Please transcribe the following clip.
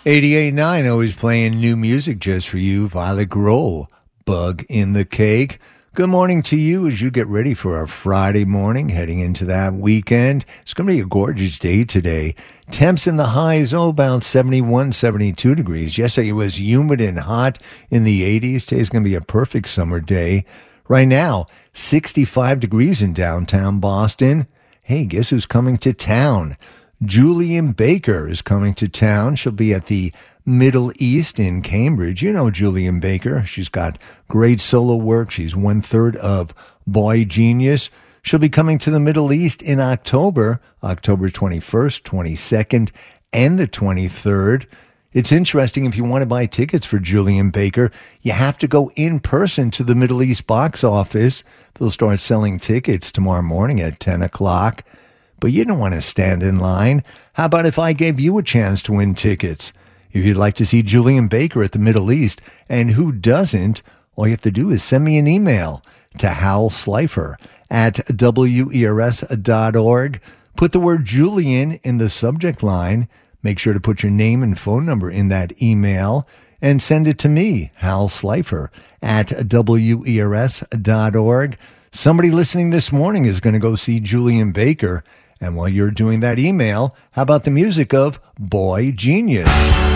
88.9, always playing new music just for you. Violet Grohl, Bug in the Cake. Good morning to you as you get ready for our Friday morning, heading into that weekend. It's going to be a gorgeous day today. Temps in the highs, about 71, 72 degrees. Yesterday it was humid and hot in the 80s. Today's going to be a perfect summer day. Right now, 65 degrees in downtown Boston. Hey, guess who's coming to town? Julien Baker is coming to town. She'll be at the Middle East in Cambridge. You know Julien Baker. She's got great solo work. She's 1/3 of Boy Genius. She'll be coming to the Middle East in October 21st, 22nd, and the 23rd. It's interesting, if you want to buy tickets for Julien Baker, you have to go in person to the Middle East box office. They'll start selling tickets tomorrow morning at 10 o'clock. But you don't want to stand in line. How about if I gave you a chance to win tickets? If you'd like to see Julien Baker at the Middle East, and who doesn't, all you have to do is send me an email to Hal Slifer at WERS.org. Put the word Julien in the subject line. Make sure to put your name and phone number in that email and send it to me, Hal Slifer, at WERS.org. Somebody listening this morning is going to go see Julien Baker. And while you're doing that email, how about the music of Boy Genius?